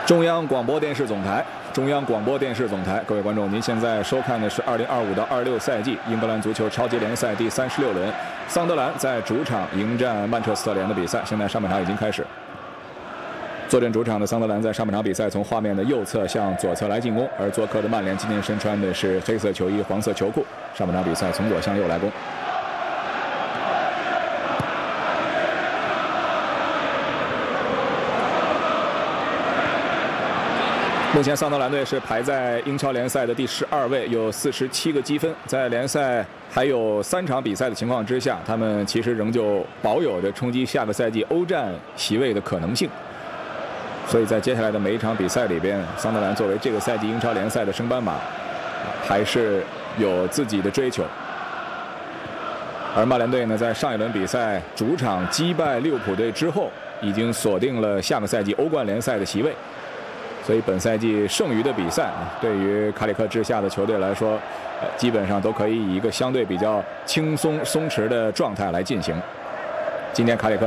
中央广播电视总台，中央广播电视总台，各位观众，您现在收看的是2025到26赛季英格兰足球超级联赛第36轮，桑德兰在主场迎战曼彻斯特联的比赛。现在上半场已经开始。坐镇主场的桑德兰在上半场比赛从画面的右侧向左侧来进攻，而做客的曼联今天身穿的是黑色球衣、黄色球裤。上半场比赛从左向右来攻。目前桑德兰队是排在英超联赛的第12位，有47个积分。在联赛还有3场比赛的情况之下，他们其实仍旧保有着冲击下个赛季欧战席位的可能性。所以在接下来的每一场比赛里边，桑德兰作为这个赛季英超联赛的升班马，还是有自己的追求。而曼联队呢，在上一轮比赛主场击败利物浦队之后，已经锁定了下个赛季欧冠联赛的席位。所以本赛季剩余的比赛对于卡里克治下的球队来说，基本上都可以以一个相对比较轻松松弛的状态来进行。今天卡里克